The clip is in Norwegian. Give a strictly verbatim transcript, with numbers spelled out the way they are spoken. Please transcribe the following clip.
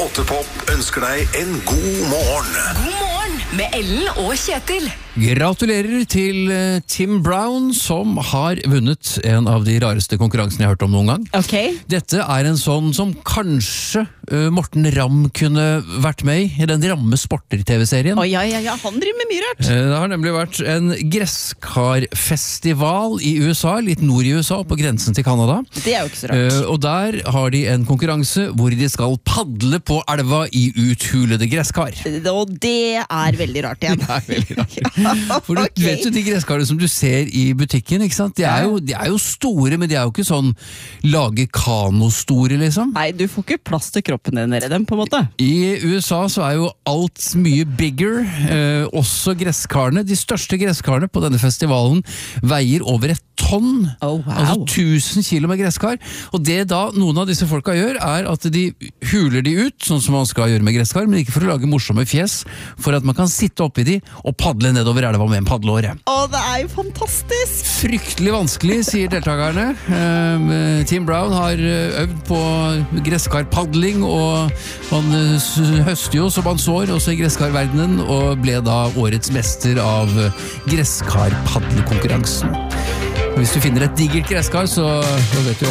åtte Pop ønsker deg en god morgen. God morgen med Ellen og Kjetil. Gratulerer til eh, Tim Brown, som har vunnet en av de rareste konkurransene jeg har hørt om noen gang. Ok. Dette er en sånn som kanskje eh, Morten Ramm kunne vært med i, i den Ramme Sporter-tv-serien. Å ja, ja, ja, han driver med mye rart. Eh, Det har nemlig vært en gresskarfestival i U S A, litt nord i U S A, på grensen til Canada. Det er jo ikke så rart. Eh, Og der har de en konkurranse hvor de skal padle på elva i uthulede gresskar. Og det er veldig rart igjen. Det er veldig rart. For du Ok. vet jo de gresskarene som du ser i butikken, ikke sant? De er, jo, de er jo store, men de er jo ikke sånn lage kano-store, liksom. Nei, du får ikke plass til kroppen din nede i dem, på en måte. I U S A så er jo alt mye bigger, eh, også gresskarene. De største gresskarene på denne festivalen veier over et tonn, Oh, wow. altså tusen kilo med gresskar. Og det da noen av disse folka gjør, er at de huler de ut, sånn som man skal gjøre med gresskar, men ikke for å lage morsomme fjes, for at man kan sitte oppi de og padle nedover elva med en padleåre. Å, det er jo fantastisk! Fryktelig vanskelig, sier deltakerne. Eh, Tim Brown har eh, øvd på gresskarpadling, og han eh, s- høster jo som han sår, også i gresskarverdenen, og ble da årets mester av eh, gresskarpadlekonkurransen. Hvis du finner et digert gresskar, så, så vet du